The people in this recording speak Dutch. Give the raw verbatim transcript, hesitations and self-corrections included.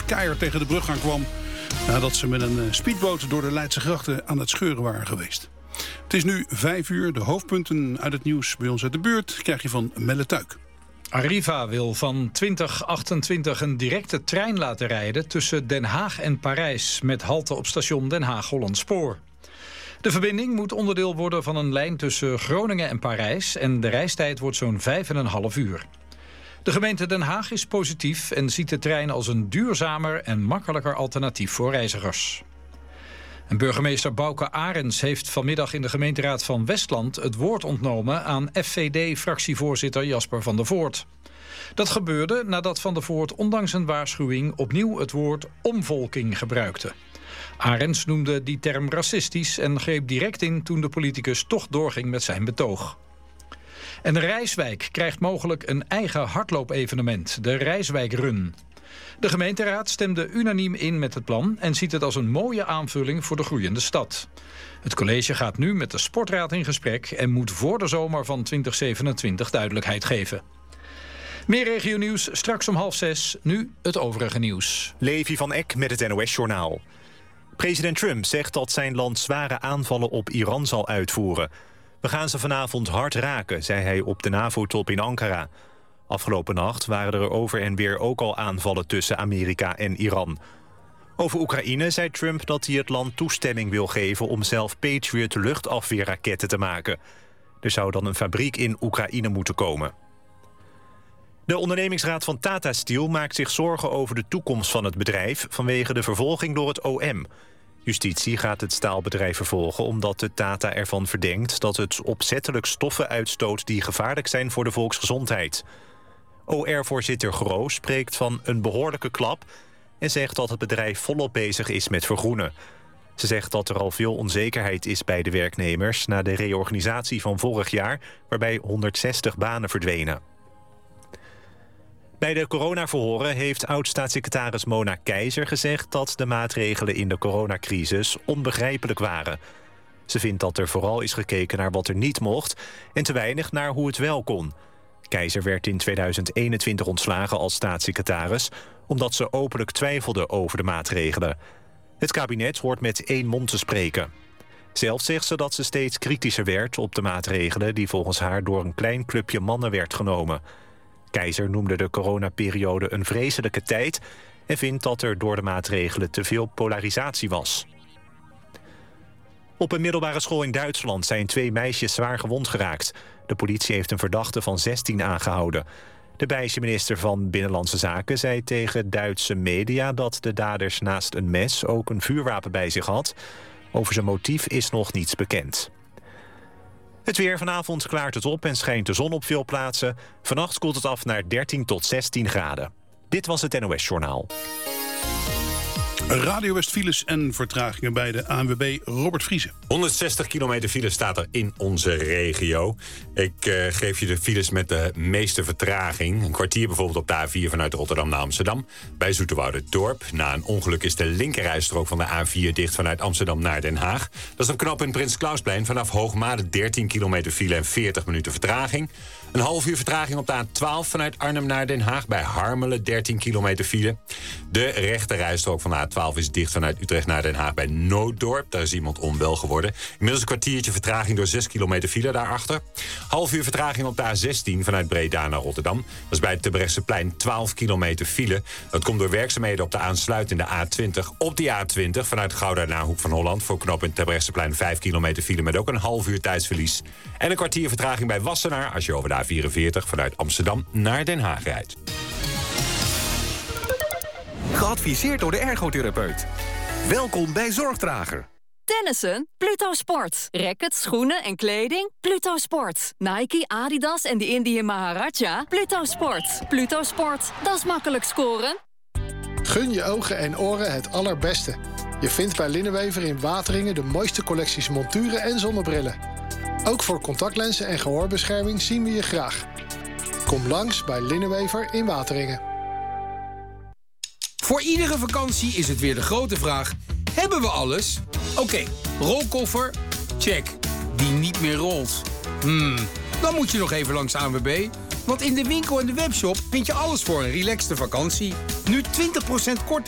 keihard tegen de brug aan kwam nadat ze met een speedboot door de Leidse grachten aan het scheuren waren geweest. Het is nu vijf uur. De hoofdpunten uit het nieuws bij ons uit de buurt krijg je van Melle Tuik. Arriva wil van twintig achtentwintig een directe trein laten rijden tussen Den Haag en Parijs met halte op station Den Haag-Hollandspoor. De verbinding moet onderdeel worden van een lijn tussen Groningen en Parijs en de reistijd wordt zo'n vijf en een half uur. De gemeente Den Haag is positief en ziet de trein als een duurzamer en makkelijker alternatief voor reizigers. En burgemeester Bouke Arends heeft vanmiddag in de gemeenteraad van Westland het woord ontnomen aan F V D-fractievoorzitter Jasper van der Voort. Dat gebeurde nadat Van der Voort ondanks een waarschuwing opnieuw het woord omvolking gebruikte. Arends noemde die term racistisch en greep direct in toen de politicus toch doorging met zijn betoog. En Rijswijk krijgt mogelijk een eigen hardloopevenement, de Rijswijk Run. De gemeenteraad stemde unaniem in met het plan en ziet het als een mooie aanvulling voor de groeiende stad. Het college gaat nu met de sportraad in gesprek en moet voor de zomer van twintig zevenentwintig duidelijkheid geven. Meer regionieuws straks om half zes, nu het overige nieuws. Levi van Eck met het N O S-journaal. President Trump zegt dat zijn land zware aanvallen op Iran zal uitvoeren. We gaan ze vanavond hard raken, zei hij op de NAVO-top in Ankara. Afgelopen nacht waren er over en weer ook al aanvallen tussen Amerika en Iran. Over Oekraïne zei Trump dat hij het land toestemming wil geven om zelf Patriot luchtafweerraketten te maken. Er zou dan een fabriek in Oekraïne moeten komen. De ondernemingsraad van Tata Steel maakt zich zorgen over de toekomst van het bedrijf vanwege de vervolging door het O M. Justitie gaat het staalbedrijf vervolgen omdat de Tata ervan verdenkt dat het opzettelijk stoffen uitstoot die gevaarlijk zijn voor de volksgezondheid. O R-voorzitter Groos spreekt van een behoorlijke klap en zegt dat het bedrijf volop bezig is met vergroenen. Ze zegt dat er al veel onzekerheid is bij de werknemers na de reorganisatie van vorig jaar, waarbij honderdzestig banen verdwenen. Bij de coronaverhoren heeft oud-staatssecretaris Mona Keizer gezegd dat de maatregelen in de coronacrisis onbegrijpelijk waren. Ze vindt dat er vooral is gekeken naar wat er niet mocht en te weinig naar hoe het wel kon. Keizer werd in tweeduizend eenentwintig ontslagen als staatssecretaris omdat ze openlijk twijfelde over de maatregelen. Het kabinet hoort met één mond te spreken. Zelf zegt ze dat ze steeds kritischer werd op de maatregelen die volgens haar door een klein clubje mannen werd genomen. Keizer noemde de coronaperiode een vreselijke tijd en vindt dat er door de maatregelen te veel polarisatie was. Op een middelbare school in Duitsland zijn twee meisjes zwaar gewond geraakt. De politie heeft een verdachte van zestien aangehouden. De Belgische minister van Binnenlandse Zaken zei tegen Duitse media dat de daders naast een mes ook een vuurwapen bij zich had. Over zijn motief is nog niets bekend. Het weer: vanavond klaart het op en schijnt de zon op veel plaatsen. Vannacht koelt het af naar dertien tot zestien graden. Dit was het N O S-journaal. Radio West files en vertragingen bij de A N W B Robert Vriezen. honderdzestig kilometer file staat er in onze regio. Ik uh, geef je de files met de meeste vertraging. Een kwartier bijvoorbeeld op de A vier vanuit Rotterdam naar Amsterdam. Bij Zoeterwoude-Dorp. Na een ongeluk is de linkerrijstrook van de A vier dicht vanuit Amsterdam naar Den Haag. Dat is op knooppunt Prins Klausplein. Vanaf Hoogmade dertien kilometer file en veertig minuten vertraging. Een half uur vertraging op de A twaalf vanuit Arnhem naar Den Haag. Bij Harmelen dertien kilometer file. De rechterrijstrook van de A twaalf is dicht vanuit Utrecht naar Den Haag bij Nooddorp. Daar is iemand onwel geworden. Inmiddels een kwartiertje vertraging door zes kilometer file daarachter. Half uur vertraging op de A zestien vanuit Breda naar Rotterdam. Dat is bij het Terbrechtseplein twaalf kilometer file. Dat komt door werkzaamheden op de aansluitende A twintig. Op die A twintig vanuit Gouda naar Hoek van Holland. Voor knooppunt Terbrechtseplein vijf kilometer file met ook een half uur tijdsverlies. En een kwartier vertraging bij Wassenaar als je over de A vierenveertig vanuit Amsterdam naar Den Haag rijdt. Geadviseerd door de ergotherapeut. Welkom bij Zorgdrager. Tennissen? Pluto Sport. Rackets, schoenen en kleding? Pluto Sport. Nike, Adidas en de Indian Maharaja? Pluto Sport. Pluto Sport. Dat is makkelijk scoren. Gun je ogen en oren het allerbeste. Je vindt bij Linnenwever in Wateringen de mooiste collecties monturen en zonnebrillen. Ook voor contactlenzen en gehoorbescherming zien we je graag. Kom langs bij Linnenwever in Wateringen. Voor iedere vakantie is het weer de grote vraag: hebben we alles? Oké, okay, rolkoffer, check. Die niet meer rolt. Hmm, dan moet je nog even langs A N W B. Want in de winkel en de webshop vind je alles voor een relaxte vakantie. Nu twintig procent korting